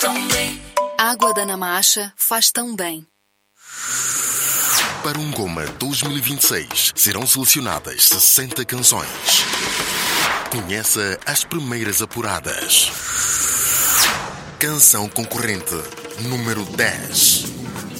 tão bem. Água da Namacha faz tão bem. Para um Goma 2026 serão selecionadas 60 canções. Conheça as primeiras apuradas. Canção concorrente número 10.